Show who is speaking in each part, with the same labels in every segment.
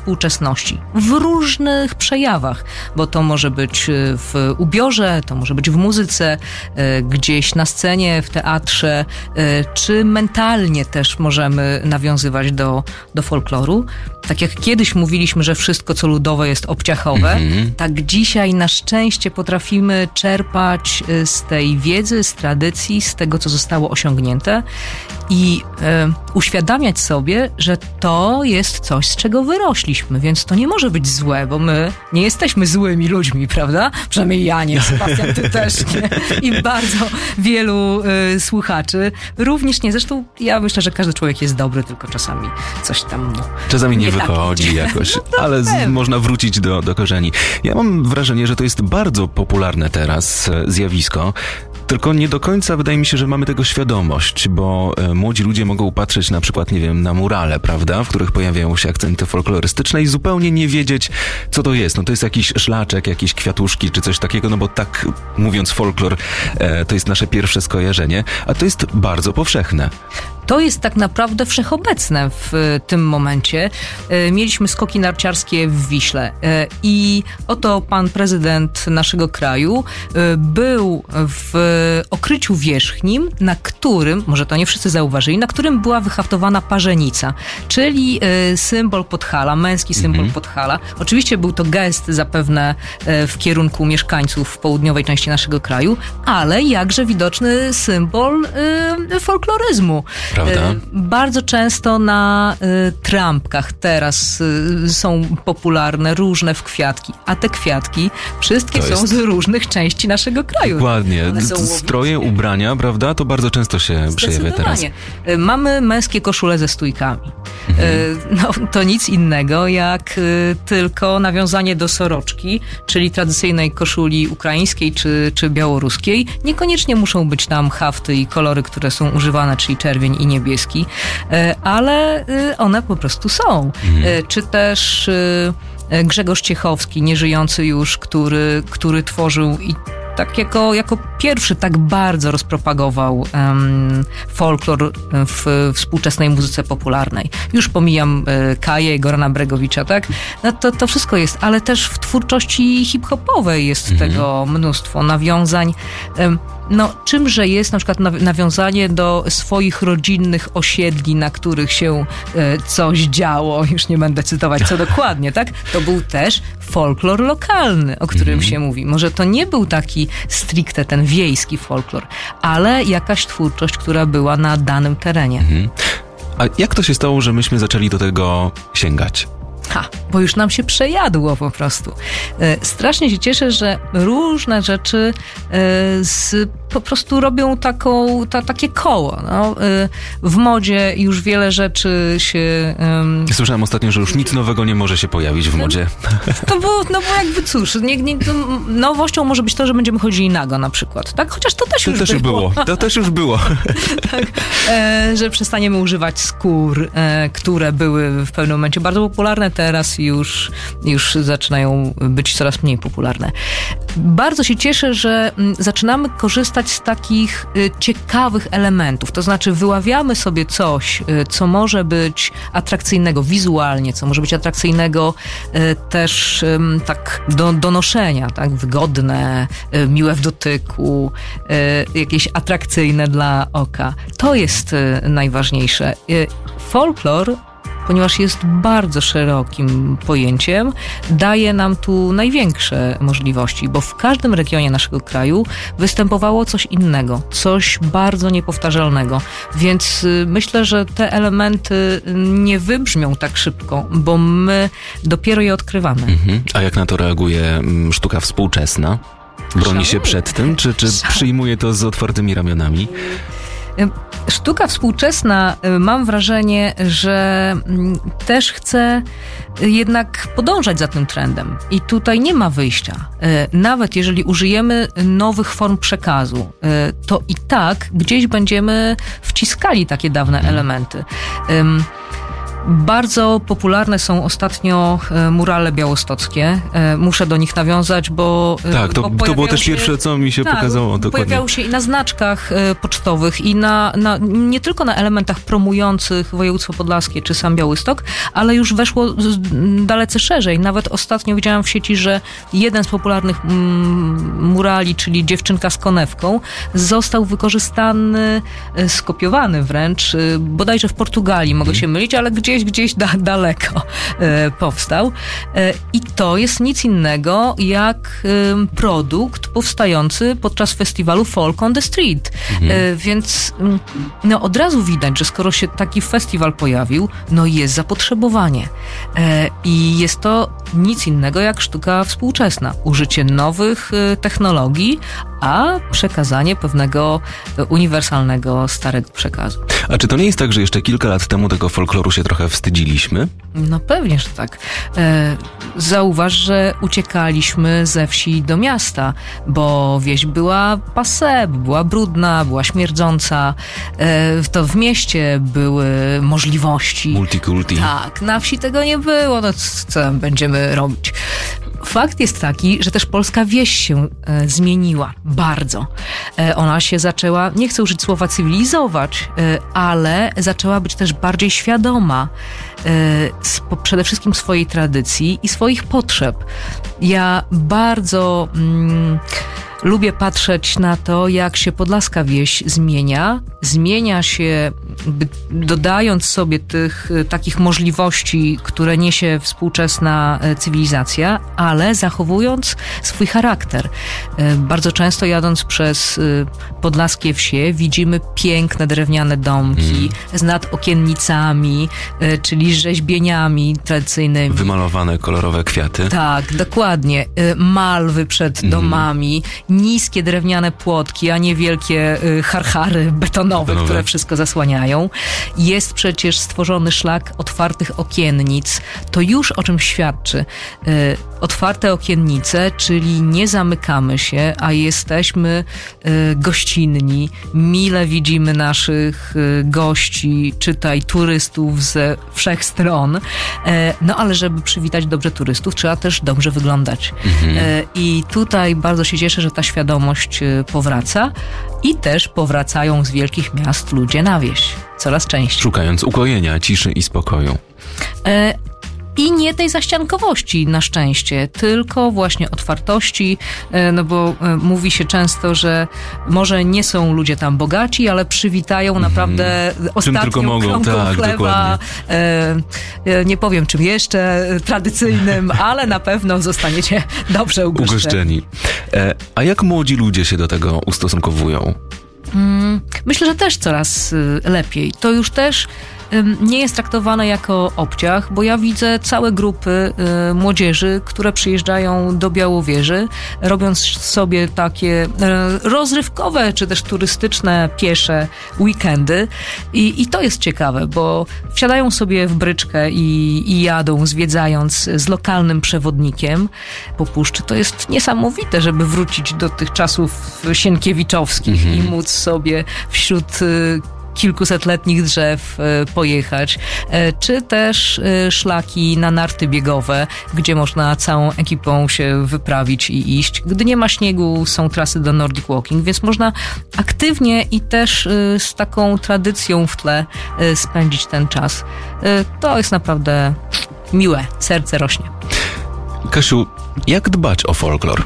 Speaker 1: współczesności w różnych przejawach, bo to może być w ubiorze, to może być w muzyce, gdzieś na scenie, w teatrze, czy mentalnie też możemy nawiązywać do folkloru. Tak jak kiedyś mówiliśmy, że wszystko co ludowe jest obciachowe, tak dzisiaj na szczęście potrafimy czerpać z tej wiedzy, z tradycji, z tego co zostało osiągnięte i uświadamiać sobie, że to jest coś, z czego wyrośliśmy, więc to nie może być złe, bo my nie jesteśmy złymi ludźmi, prawda? Przynajmniej ja nie, Sebastian, ty też nie. I bardzo wielu słuchaczy również nie. Zresztą ja myślę, że każdy człowiek jest dobry, tylko czasami coś tam mu
Speaker 2: czasami nie wychodzi jakoś, ale można wrócić do korzeni. Ja mam wrażenie, że to jest bardzo popularne teraz zjawisko, tylko nie do końca wydaje mi się, że mamy tego świadomość, bo młodzi ludzie mogą patrzeć na przykład, nie wiem, na murale, prawda, w których pojawiają się akcenty folklorystyczne i zupełnie nie wiedzieć, co to jest. No to jest jakiś szlaczek, jakieś kwiatuszki czy coś takiego, no bo tak mówiąc folklor, to jest nasze pierwsze skojarzenie, a to jest bardzo powszechne.
Speaker 1: To jest tak naprawdę wszechobecne w tym momencie. Mieliśmy skoki narciarskie w Wiśle i oto pan prezydent naszego kraju był w okryciu wierzchnim, na którym, może to nie wszyscy zauważyli, na którym była wyhaftowana parzenica, czyli symbol Podhala, męski symbol Podhala. Oczywiście był to gest zapewne w kierunku mieszkańców w południowej części naszego kraju, ale jakże widoczny symbol folkloryzmu.
Speaker 2: Prawda?
Speaker 1: Bardzo często na trampkach teraz są popularne różne kwiatki, a te kwiatki wszystkie są z różnych części naszego kraju.
Speaker 2: Dokładnie. Stroje, ubrania, prawda? To bardzo często się przejawia teraz.
Speaker 1: Mamy męskie koszule ze stójkami. No, to nic innego jak tylko nawiązanie do soroczki, czyli tradycyjnej koszuli ukraińskiej czy białoruskiej. Niekoniecznie muszą być tam hafty i kolory, które są używane, czyli czerwień i niebieski, ale one po prostu są. Czy też Grzegorz Ciechowski, nieżyjący już, który tworzył i tak jako pierwszy tak bardzo rozpropagował folklor w współczesnej muzyce popularnej. Już pomijam Kaję, Gorana Bregowicza, tak? No to wszystko jest, ale też w twórczości hip-hopowej jest tego mnóstwo nawiązań. No, czymże jest na przykład nawiązanie do swoich rodzinnych osiedli, na których się coś działo, już nie będę cytować co dokładnie, tak? To był też folklor lokalny, o którym się mówi. Może to nie był taki stricte ten wiejski folklor, ale jakaś twórczość, która była na danym terenie.
Speaker 2: A jak to się stało, że myśmy zaczęli do tego sięgać?
Speaker 1: Bo już nam się przejadło po prostu. Strasznie się cieszę, że różne rzeczy po prostu robią takie koło. No. W modzie już wiele rzeczy się...
Speaker 2: Słyszałem ostatnio, że już nic nowego nie może się pojawić w modzie.
Speaker 1: No bo jakby cóż, nowością może być to, że będziemy chodzili nago na przykład. Tak? Chociaż to też już było.
Speaker 2: To też już było.
Speaker 1: Tak, że przestaniemy używać skór, które były w pewnym momencie bardzo popularne, teraz już zaczynają być coraz mniej popularne. Bardzo się cieszę, że zaczynamy korzystać z takich ciekawych elementów, to znaczy wyławiamy sobie coś, co może być atrakcyjnego wizualnie, co może być atrakcyjnego też tak do noszenia, tak, wygodne, miłe w dotyku, jakieś atrakcyjne dla oka. To jest najważniejsze. Folklor, ponieważ jest bardzo szerokim pojęciem, daje nam tu największe możliwości, bo w każdym regionie naszego kraju występowało coś innego, coś bardzo niepowtarzalnego, więc myślę, że te elementy nie wybrzmią tak szybko, bo my dopiero je odkrywamy.
Speaker 2: A jak na to reaguje sztuka współczesna? Broni się przed tym, czy przyjmuje to z otwartymi ramionami?
Speaker 1: Sztuka współczesna, mam wrażenie, że też chce jednak podążać za tym trendem. I tutaj nie ma wyjścia. Nawet jeżeli użyjemy nowych form przekazu, to i tak gdzieś będziemy wciskali takie dawne elementy. Bardzo popularne są ostatnio murale białostockie. Muszę do nich nawiązać, bo...
Speaker 2: Tak, to było też pierwsze, co mi się pokazało. Dokładnie.
Speaker 1: Pojawiały się i na znaczkach pocztowych, i nie tylko na elementach promujących województwo podlaskie czy sam Białystok, ale już weszło dalece szerzej. Nawet ostatnio widziałam w sieci, że jeden z popularnych murali, czyli dziewczynka z konewką, został wykorzystany, skopiowany wręcz, bodajże w Portugalii, mogę się mylić, ale gdzieś daleko powstał. I to jest nic innego jak produkt powstający podczas festiwalu Folk on the Street. Więc od razu widać, że skoro się taki festiwal pojawił, jest zapotrzebowanie. I jest to nic innego jak sztuka współczesna. Użycie nowych technologii, a przekazanie pewnego uniwersalnego, starego przekazu.
Speaker 2: A czy to nie jest tak, że jeszcze kilka lat temu tego folkloru się trochę wstydziliśmy?
Speaker 1: No pewnie, że tak. Zauważ, że uciekaliśmy ze wsi do miasta, bo wieś była passé, była brudna, była śmierdząca. To w mieście były możliwości.
Speaker 2: Multikulti.
Speaker 1: Tak, na wsi tego nie było. No co będziemy robić? Fakt jest taki, że też polska wieś się zmieniła bardzo. Ona się zaczęła, nie chcę użyć słowa cywilizować, ale zaczęła być też bardziej świadoma przede wszystkim swojej tradycji i swoich potrzeb. Ja bardzo lubię patrzeć na to, jak się podlaska wieś zmienia. Zmienia się, dodając sobie tych takich możliwości, które niesie współczesna cywilizacja, ale zachowując swój charakter. Bardzo często jadąc przez podlaskie wsie widzimy piękne drewniane domki z nadokiennicami, czyli rzeźbieniami tradycyjnymi.
Speaker 2: Wymalowane kolorowe kwiaty.
Speaker 1: Tak, dokładnie. Malwy przed domami, niskie drewniane płotki, a nie wielkie harchary betonowe, które wszystko zasłaniają. Jest przecież stworzony szlak otwartych okiennic. To już o czym świadczy. Otwarte okiennice, czyli nie zamykamy się, a jesteśmy gościnni. Mile widzimy naszych gości, czytaj turystów ze wszech stron. Ale żeby przywitać dobrze turystów, trzeba też dobrze wyglądać. I tutaj bardzo się cieszę, że ta świadomość powraca i też powracają z wielkich miast ludzie na wieś. Coraz częściej.
Speaker 2: Szukając ukojenia, ciszy i spokoju.
Speaker 1: I nie tej zaściankowości na szczęście, tylko właśnie otwartości, bo mówi się często, że nie są ludzie tam bogaci, ale przywitają naprawdę ostatnią kromką chleba. Nie powiem czym jeszcze tradycyjnym, ale na pewno zostaniecie dobrze ugoszczeni.
Speaker 2: A jak młodzi ludzie się do tego ustosunkowują?
Speaker 1: Myślę, że też coraz lepiej. To już też nie jest traktowane jako obciach, bo ja widzę całe grupy młodzieży, które przyjeżdżają do Białowieży, robiąc sobie takie rozrywkowe, czy też turystyczne, piesze weekendy. I to jest ciekawe, bo wsiadają sobie w bryczkę i jadą, zwiedzając z lokalnym przewodnikiem po puszczy. To jest niesamowite, żeby wrócić do tych czasów sienkiewiczowskich i móc sobie wśród kilkusetletnich drzew pojechać, czy też szlaki na narty biegowe, gdzie można całą ekipą się wyprawić i iść. Gdy nie ma śniegu, są trasy do Nordic Walking, więc można aktywnie i też z taką tradycją w tle spędzić ten czas. To jest naprawdę miłe, serce rośnie.
Speaker 2: Kasiu, jak dbać o folklor?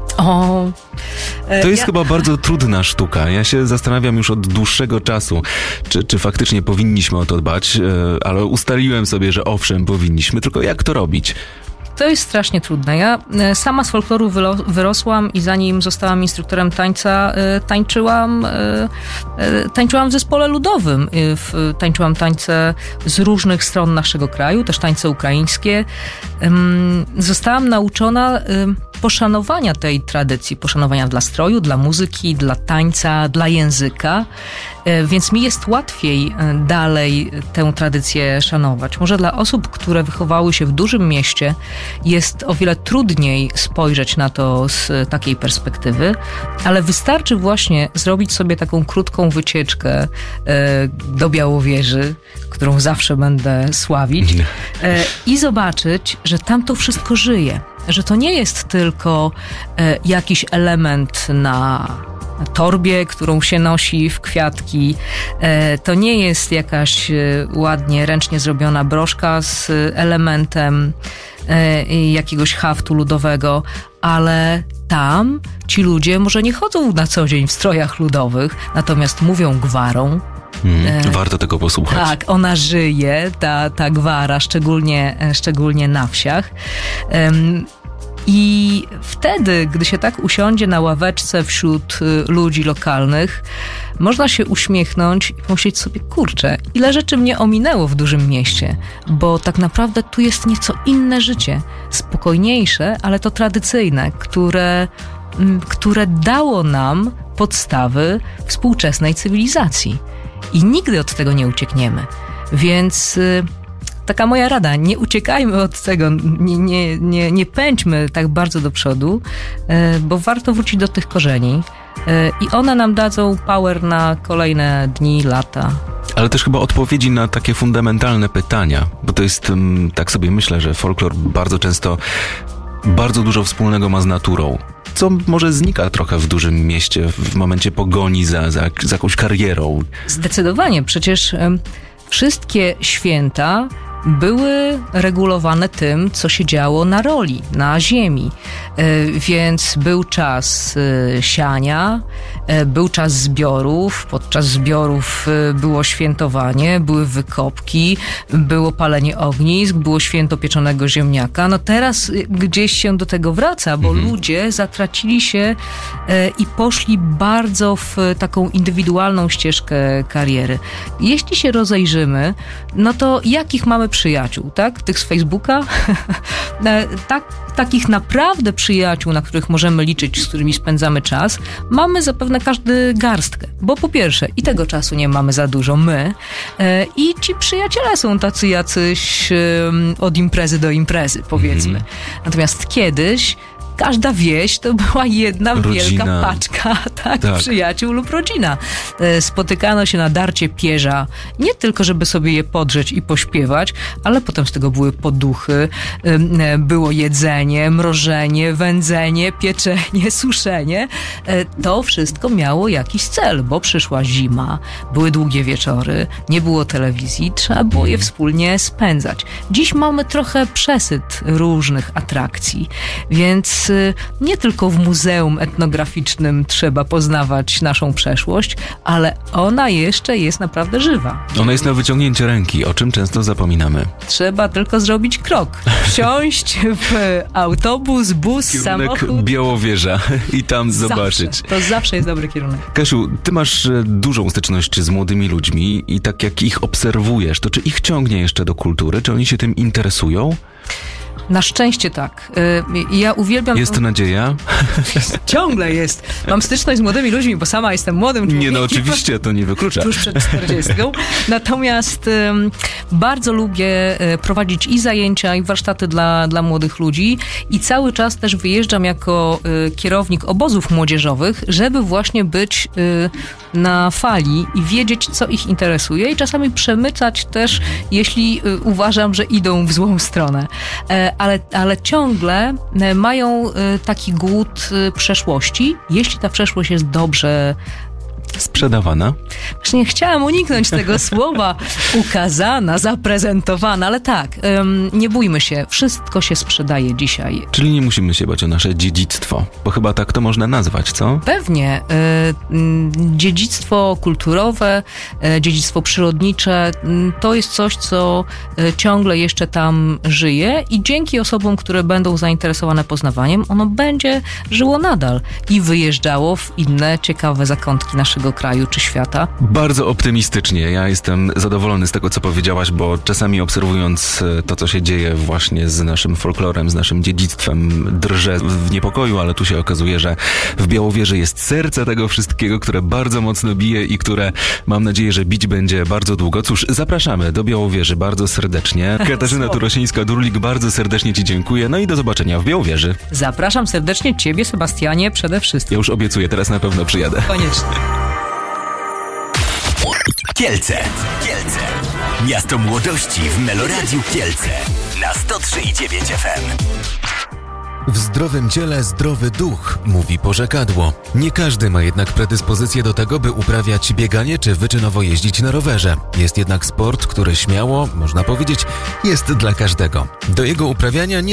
Speaker 2: To jest chyba bardzo trudna sztuka. Ja się zastanawiam już od dłuższego czasu, czy faktycznie powinniśmy o to dbać, ale ustaliłem sobie, że owszem, powinniśmy, tylko jak to robić?
Speaker 1: To jest strasznie trudne. Ja sama z folkloru wyrosłam i zanim zostałam instruktorem tańca, tańczyłam w zespole ludowym. Tańczyłam tańce z różnych stron naszego kraju, też tańce ukraińskie. Zostałam nauczona poszanowania tej tradycji, poszanowania dla stroju, dla muzyki, dla tańca, dla języka, więc mi jest łatwiej dalej tę tradycję szanować. Może dla osób, które wychowały się w dużym mieście, jest o wiele trudniej spojrzeć na to z takiej perspektywy, ale wystarczy właśnie zrobić sobie taką krótką wycieczkę do Białowieży, którą zawsze będę sławić, i zobaczyć, że tam to wszystko żyje. Że to nie jest tylko jakiś element na torbie, którą się nosi w kwiatki. To nie jest jakaś ładnie, ręcznie zrobiona broszka z elementem jakiegoś haftu ludowego, ale tam ci ludzie może nie chodzą na co dzień w strojach ludowych, natomiast mówią gwarą.
Speaker 2: Warto tego posłuchać.
Speaker 1: Tak, ona żyje, ta gwara, szczególnie na wsiach. I wtedy, gdy się tak usiądzie na ławeczce wśród ludzi lokalnych, można się uśmiechnąć i pomyśleć sobie, kurczę, ile rzeczy mnie ominęło w dużym mieście, bo tak naprawdę tu jest nieco inne życie, spokojniejsze, ale to tradycyjne, które dało nam podstawy współczesnej cywilizacji. I nigdy od tego nie uciekniemy. Więc taka moja rada, nie uciekajmy od tego, nie pędźmy tak bardzo do przodu, bo warto wrócić do tych korzeni i one nam dadzą power na kolejne dni, lata.
Speaker 2: Ale też chyba odpowiedzi na takie fundamentalne pytania, bo to jest, tak sobie myślę, że folklor bardzo często bardzo dużo wspólnego ma z naturą, co może znika trochę w dużym mieście w momencie pogoni za jakąś karierą.
Speaker 1: Zdecydowanie, przecież wszystkie święta były regulowane tym, co się działo na roli, na ziemi. Więc był czas siania, był czas zbiorów, podczas zbiorów było świętowanie, były wykopki, było palenie ognisk, było święto pieczonego ziemniaka. No teraz gdzieś się do tego wraca, bo ludzie zatracili się i poszli bardzo w taką indywidualną ścieżkę kariery. Jeśli się rozejrzymy, no to jakich mamy przyjaciół, tak? Tych z Facebooka? Takich naprawdę przyjaciół, na których możemy liczyć, z którymi spędzamy czas, mamy zapewne każdy garstkę. Bo po pierwsze, i tego czasu nie mamy za dużo my, i ci przyjaciele są tacy jacyś od imprezy do imprezy, powiedzmy. Natomiast kiedyś każda wieś to była jedna wielka paczka tak, przyjaciół lub rodzina. Spotykano się na darcie pierza, nie tylko żeby sobie je podrzeć i pośpiewać, ale potem z tego były poduchy, było jedzenie, mrożenie, wędzenie, pieczenie, suszenie. To wszystko miało jakiś cel, bo przyszła zima, były długie wieczory, nie było telewizji, trzeba było je wspólnie spędzać. Dziś mamy trochę przesyt różnych atrakcji, więc nie tylko w muzeum etnograficznym trzeba poznawać naszą przeszłość, ale ona jeszcze jest naprawdę żywa.
Speaker 2: Ona jest na wyciągnięcie ręki, o czym często zapominamy.
Speaker 1: Trzeba tylko zrobić krok. Wsiąść w autobus, bus,
Speaker 2: kierunek
Speaker 1: samochód.
Speaker 2: Białowieża i tam zobaczyć.
Speaker 1: To zawsze jest dobry kierunek.
Speaker 2: Kasiu, ty masz dużą styczność z młodymi ludźmi i tak jak ich obserwujesz, to czy ich ciągnie jeszcze do kultury? Czy oni się tym interesują?
Speaker 1: Na szczęście tak. Ja uwielbiam...
Speaker 2: Jest nadzieja?
Speaker 1: Ciągle jest. Mam styczność z młodymi ludźmi, bo sama jestem młodym człowiekiem.
Speaker 2: Nie, no oczywiście, to nie wyklucza.
Speaker 1: Tuż przed 40. Natomiast bardzo lubię prowadzić i zajęcia, i warsztaty dla młodych ludzi i cały czas też wyjeżdżam jako kierownik obozów młodzieżowych, żeby właśnie być na fali i wiedzieć, co ich interesuje i czasami przemycać też, jeśli uważam, że idą w złą stronę. Ale ciągle mają taki głód przeszłości, jeśli ta przeszłość jest dobrze
Speaker 2: sprzedawana?
Speaker 1: Właśnie chciałam uniknąć tego słowa ukazana, zaprezentowana, ale tak, nie bójmy się, wszystko się sprzedaje dzisiaj.
Speaker 2: Czyli nie musimy się bać o nasze dziedzictwo, bo chyba tak to można nazwać, co?
Speaker 1: Pewnie. Dziedzictwo kulturowe, dziedzictwo przyrodnicze, to jest coś, co ciągle jeszcze tam żyje i dzięki osobom, które będą zainteresowane poznawaniem, ono będzie żyło nadal i wyjeżdżało w inne ciekawe zakątki naszego naszego kraju czy świata?
Speaker 2: Bardzo optymistycznie. Ja jestem zadowolony z tego, co powiedziałaś, bo czasami obserwując to, co się dzieje właśnie z naszym folklorem, z naszym dziedzictwem, drżę w niepokoju, ale tu się okazuje, że w Białowieży jest serce tego wszystkiego, które bardzo mocno bije i które, mam nadzieję, że bić będzie bardzo długo. Cóż, zapraszamy do Białowieży bardzo serdecznie. Katarzyna Turosińska-Durlik, bardzo serdecznie Ci dziękuję. No i do zobaczenia w Białowieży.
Speaker 1: Zapraszam serdecznie Ciebie, Sebastianie, przede wszystkim.
Speaker 2: Ja już obiecuję, teraz na pewno przyjadę.
Speaker 1: Koniecznie.
Speaker 3: Kielce. Miasto młodości w Meloradiu Kielce. Na 103,9 FM.
Speaker 4: W zdrowym ciele zdrowy duch, mówi porzekadło. Nie każdy ma jednak predyspozycję do tego, by uprawiać bieganie czy wyczynowo jeździć na rowerze. Jest jednak sport, który śmiało, można powiedzieć, jest dla każdego. Do jego uprawiania nie